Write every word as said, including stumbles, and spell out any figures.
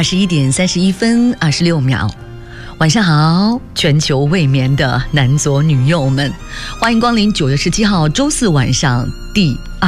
二十一点三十一分二十六秒，晚上好，全球未眠的男左女右们，欢迎光临九月十七号周四晚上第